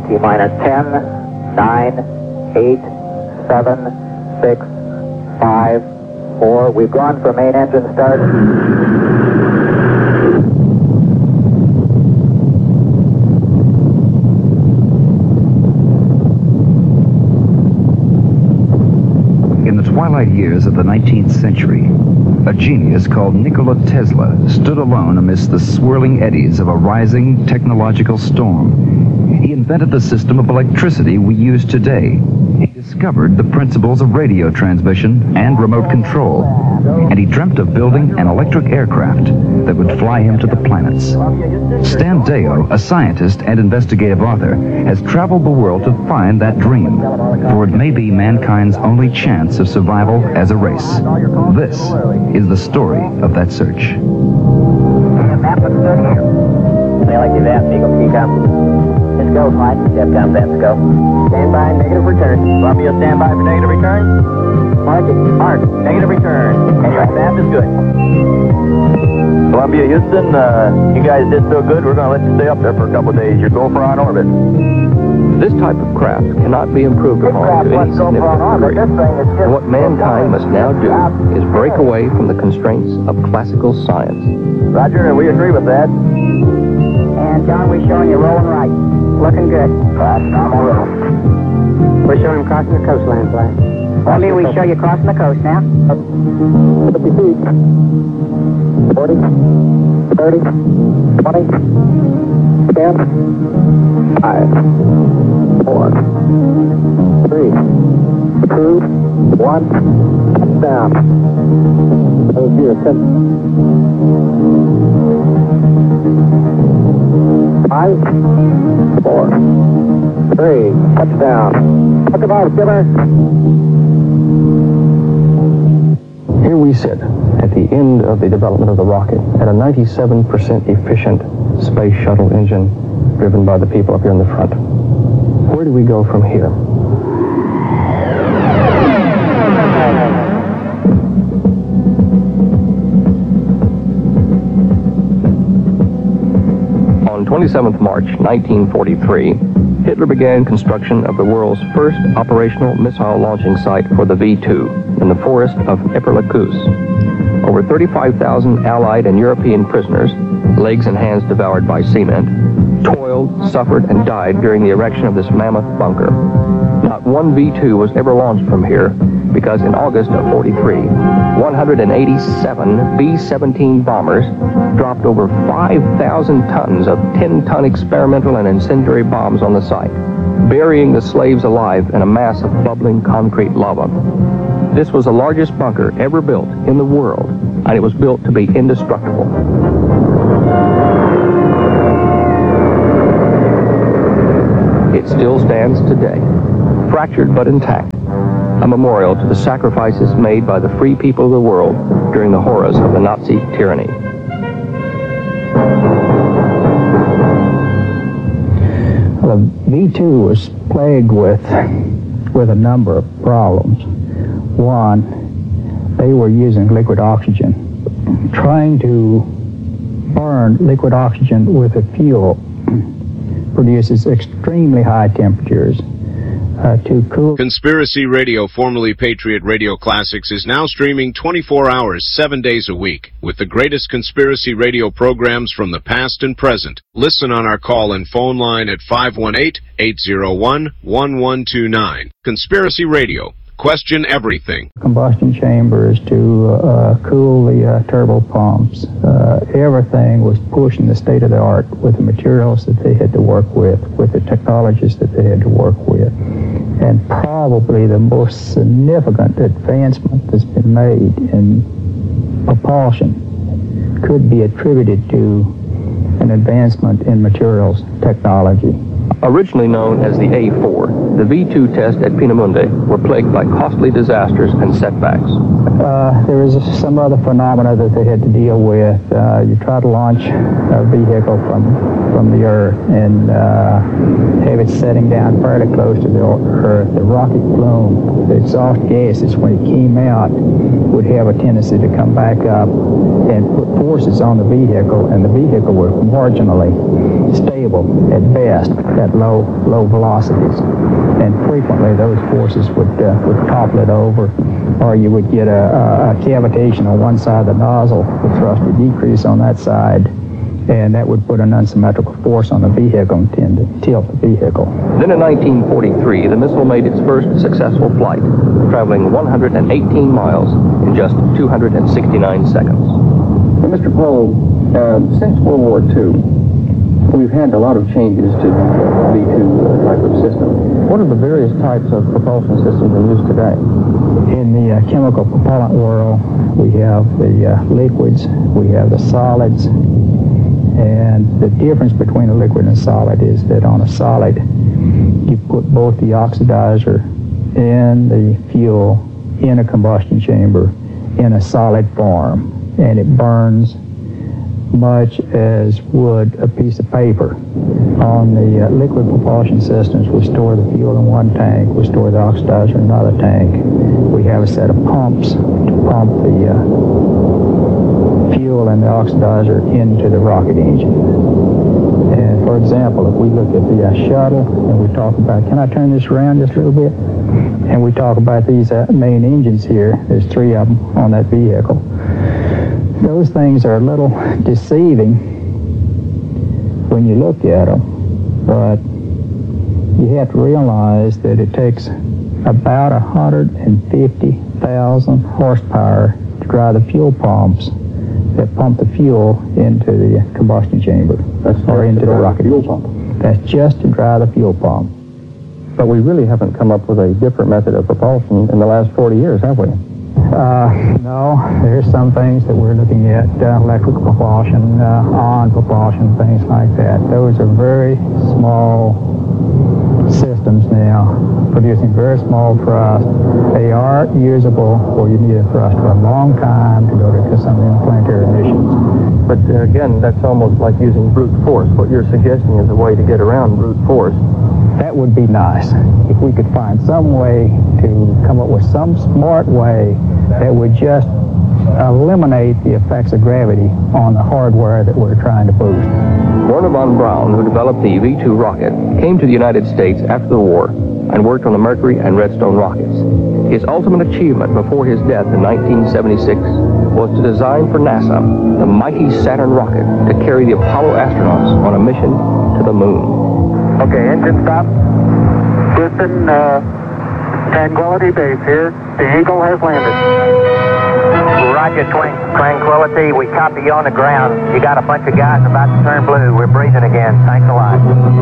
T-minus 10, 9, 8, 7, 6, 5, 4. We've gone for main engine start. In the twilight years of the 19th century, a genius called Nikola Tesla stood alone amidst the swirling eddies of a rising technological storm. He invented the system of electricity we use today. He discovered the principles of radio transmission and remote control, and he dreamt of building an electric aircraft that would fly him to the planets. Stan Deyo, a scientist and investigative author, has traveled the world to find that dream, for it may be mankind's only chance of survival as a race. This is the story of that search. They like that, Eagle, keep up. Let's go, Mike. Step down, let's go. Stand by, negative return. Columbia, stand by for negative return. Mark it. Mark, negative return. And your map is good. Columbia, Houston, you guys did so good, we're going to let you stay up there for a couple of days. You're going for on orbit. This type of craft cannot be improved upon to any significant degree. And what mankind must now do is break away from the constraints of classical science. Roger, we agree with that. And John, we're showing you rolling right. Looking good. Normal roll. We're showing him crossing the coastline, Flash. Columbia, we show you crossing the coast now. 50 feet. 40, 30, 20, 10, 5, 4, 3, 2, 1, down. Over here, 10. 5, 4, 3, touchdown. Look about, Skipper. Here we sit at the end of the development of the rocket at a 97% efficient space shuttle engine driven by the people up here in the front. Where do we go from here? On 27th March 1943, Hitler began construction of the world's first operational missile launching site for the V-2 in the forest of Epirlacus. Over 35,000 Allied and European prisoners, legs and hands devoured by cement, toiled, suffered, and died during the erection of this mammoth bunker. Not one V-2 was ever launched from here because in August of 43, 187 B-17 bombers dropped over 5,000 tons of 10-ton experimental and incendiary bombs on the site, burying the slaves alive in a mass of bubbling concrete lava. This was the largest bunker ever built in the world, and it was built to be indestructible. It still stands today, fractured but intact, a memorial to the sacrifices made by the free people of the world during the horrors of the Nazi tyranny. The V-2 was plagued with a number of problems. One, they were using liquid oxygen. Trying to burn liquid oxygen with a fuel produces extremely high temperatures. To cool. Conspiracy Radio, formerly Patriot Radio Classics, is now streaming 24 hours, 7 days a week, with the greatest conspiracy radio programs from the past and present. Listen on our call-in phone line at 518-801-1129. Conspiracy Radio. Question everything. Combustion chambers to cool the turbo pumps. Everything was pushing the state of the art with the materials that they had to work with the technologies that they had to work with. And probably the most significant advancement that's been made in propulsion could be attributed to an advancement in materials technology. Originally known as the A-4, the V-2 tests at Peenemünde were plagued by costly disasters and setbacks. There was some other phenomena that they had to deal with. You try to launch a vehicle from the Earth and have it setting down fairly close to the Earth. The rocket plume, the exhaust gases, when it came out, would have a tendency to come back up and put forces on the vehicle, and the vehicle was marginally stable at best at low velocities. And frequently those forces would topple it over, or you would get a cavitation on one side of the nozzle, the thrust would decrease on that side, and that would put an unsymmetrical force on the vehicle and tend to tilt the vehicle. Then in 1943, the missile made its first successful flight, traveling 118 miles in just 269 seconds. Well, Mr. Poe, since World War II, we've had a lot of changes to the V-2 type of system. What are the various types of propulsion systems in use today? In the chemical propellant world, we have the liquids, we have the solids, and the difference between a liquid and a solid is that on a solid, you put both the oxidizer and the fuel in a combustion chamber in a solid form, and it burns much as would a piece of paper. On the liquid propulsion systems, we store the fuel in one tank, we store the oxidizer in another tank. We have a set of pumps to pump the fuel and the oxidizer into the rocket engine. And for example, if we look at the shuttle and we talk about, can I turn this around just a little bit? And we talk about these main engines here. There's 3 of them on that vehicle. Those things are a little deceiving when you look at them, but you have to realize that it takes about 150,000 horsepower to drive the fuel pumps that pump the fuel into the combustion chamber, or into the rocket fuel pump. That's just to drive the fuel pump. But we really haven't come up with a different method of propulsion in the last 40 years, have we? No, there's some things that we're looking at, electrical propulsion, on propulsion, things like that. Those are very small systems now, producing very small thrust. They are usable where you need a thrust for a long time to go to some interplanetary missions. But again, that's almost like using brute force. What you're suggesting is a way to get around brute force. That would be nice if we could find some way to come up with some smart way that would just eliminate the effects of gravity on the hardware that we're trying to boost. Wernher von Braun, who developed the V-2 rocket, came to the United States after the war and worked on the Mercury and Redstone rockets. His ultimate achievement before his death in 1976 was to design for NASA the mighty Saturn rocket to carry the Apollo astronauts on a mission to the moon. Okay, engine stop. Houston, Tranquility Base here. The Eagle has landed. Roger, Tranquility. We copy you on the ground. You got a bunch of guys about to turn blue. We're breathing again. Thanks a lot.